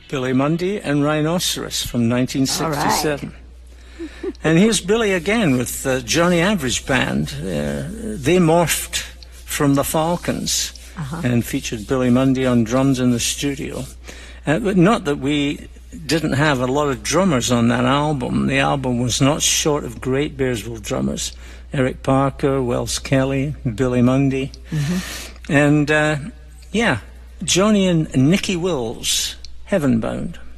Billy Mundy and Rhinoceros from 1967. And here's Billy again with Johnny Average Band. They morphed from the Falcons and featured Billy Mundy on drums in the studio. But not that we didn't have a lot of drummers on that album. The album was not short of great Bearsville drummers. Eric Parker, Wells Kelly, Billy Mundy. And, Johnny and Nicky Wills, Heaven Bound.